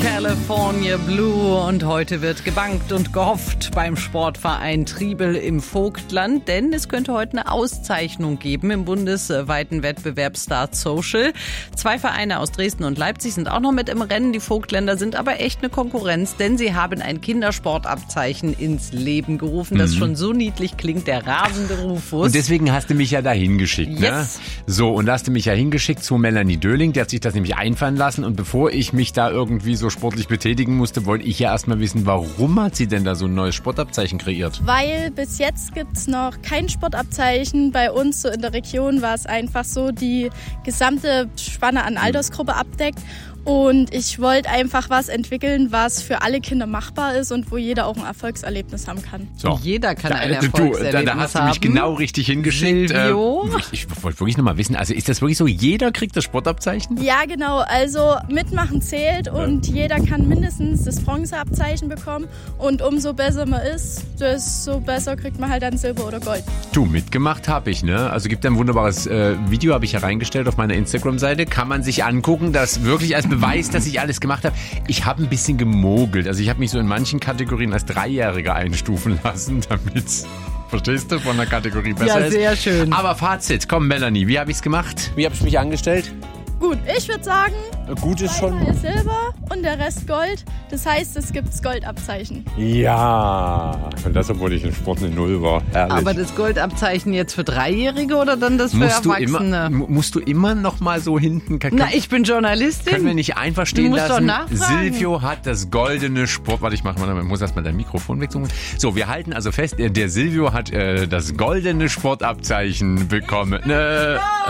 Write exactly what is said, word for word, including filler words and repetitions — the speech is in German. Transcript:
California Blue und heute wird gebankt und gehofft beim Sportverein Triebel im Vogtland, denn es könnte heute eine Auszeichnung geben im bundesweiten Wettbewerb Start Social. Zwei Vereine aus Dresden und Leipzig sind auch noch mit im Rennen. Die Vogtländer sind aber echt eine Konkurrenz, denn sie haben ein Kindersportabzeichen ins Leben gerufen, das mhm. schon so niedlich klingt, der rasende Rufus. Und deswegen hast du mich ja dahin geschickt, yes. ne? So, und da hast du mich ja hingeschickt zu Melanie Döling, die hat sich das nämlich einfallen lassen und bevor ich mich da irgendwie so sportlich betätigen musste, wollte ich ja erstmal wissen, warum hat sie denn da so ein neues Sportabzeichen kreiert? Weil bis jetzt gibt es noch kein Sportabzeichen. Bei uns so in der Region war es einfach so, die gesamte Spanne an Altersgruppe abdeckt. Und ich wollte einfach was entwickeln, was für alle Kinder machbar ist und wo jeder auch ein Erfolgserlebnis haben kann. So. Jeder kann da, ein du, Erfolgserlebnis haben. Da, da hast du mich genau richtig hingeschickt. Silvio? Äh, ich ich wollte wirklich nochmal wissen, also ist das wirklich so, jeder kriegt das Sportabzeichen? Ja, genau. Also mitmachen zählt und ja. jeder kann mindestens das Bronzeabzeichen bekommen. Und umso besser man ist, desto besser kriegt man halt dann Silber oder Gold. Du, mitgemacht habe ich, ne? Also gibt ein wunderbares äh, Video, habe ich hereingestellt auf meiner Instagram-Seite. Kann man sich angucken, das wirklich als Beweis, dass ich alles gemacht habe. Ich habe ein bisschen gemogelt. Also ich habe mich so in manchen Kategorien als Dreijähriger einstufen lassen, damit, verstehst du, von der Kategorie besser ist. Ja, sehr schön. Aber Fazit, komm Melanie, wie habe ich es gemacht? Wie habe ich mich angestellt? Gut, ich würde sagen, gut ist schon ist Silber und der Rest Gold. Das heißt, es gibt das Goldabzeichen. Ja, und das, obwohl ich in Sport eine Null war. Herrlich. Aber das Goldabzeichen jetzt für Dreijährige oder dann das für musst Erwachsene? Du immer, musst du immer noch mal so hinten... Kann, Na, ich bin Journalistin. Können wir nicht einfach stehen du musst lassen? Doch nachfragen. Silvio hat das goldene Sport... Warte, ich mach mal, ich muss erst mal dein Mikrofon wegsuchen. So, wir halten also fest, der Silvio hat äh, das goldene Sportabzeichen bekommen. Äh,